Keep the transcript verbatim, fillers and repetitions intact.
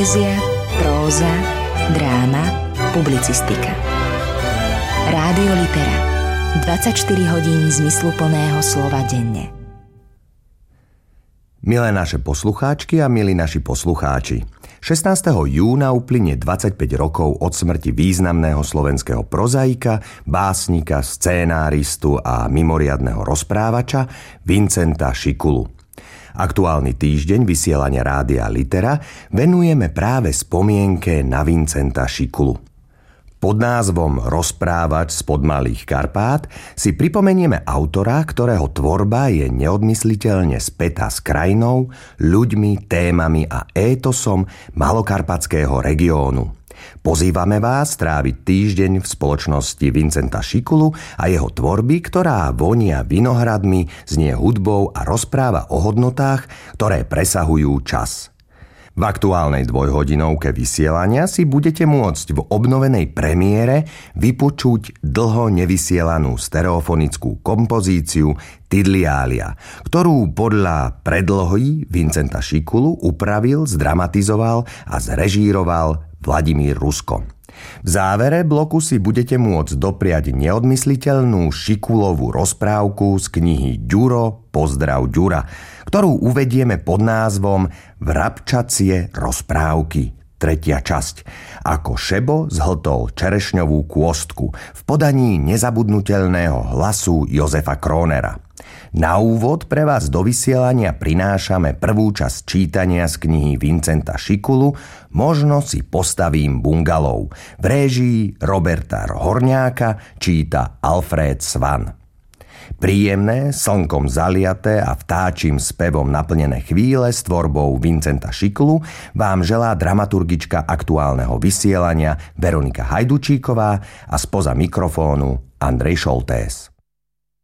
Poézia, próza, dráma, publicistika. Rádio Litera. dvadsaťštyri hodín zmysluplného slova denne. Milé naše poslucháčky a milí naši poslucháči, šestnásteho júna uplynie dvadsaťpäť rokov od smrti významného slovenského prozaika, básnika, scénáristu a mimoriadneho rozprávača Vincenta Šikulu. Aktuálny týždeň vysielania Rádia Litera venujeme práve spomienke na Vincenta Šikulu. Pod názvom Rozprávač spod Malých Karpát si pripomenieme autora, ktorého tvorba je neodmysliteľne spätá s krajinou, ľuďmi, témami a étosom malokarpatského regiónu. Pozývame vás stráviť týždeň v spoločnosti Vincenta Šikulu a jeho tvorby, ktorá vonia vinohradmi, znie hudbou a rozpráva o hodnotách, ktoré presahujú čas. V aktuálnej dvojhodinovke vysielania si budete môcť v obnovenej premiére vypočuť dlho nevysielanú stereofonickú kompozíciu Tidliália, ktorú podľa predlohy Vincenta Šikulu upravil, zdramatizoval a zrežíroval Vladimír Rusko. V závere bloku si budete môcť dopriať neodmysliteľnú Šikulovú rozprávku z knihy Ďuro, pozdrav Ďura, ktorú uvedieme pod názvom Vrabčacie rozprávky, tretia časť, ako Šebo zhltol čerešňovú kôstku v podaní nezabudnutelného hlasu Jozefa Krónera. Na úvod pre vás do vysielania prinášame prvú časť čítania z knihy Vincenta Šikulu Možno si postavím bungalov. V réžii Roberta Horňáka číta Alfred Svan. Príjemné, slnkom zaliaté a vtáčim spevom naplnené chvíle s tvorbou Vincenta Šikulu vám želá dramaturgička aktuálneho vysielania Veronika Hajdučíková a spoza mikrofónu Andrej Šoltés.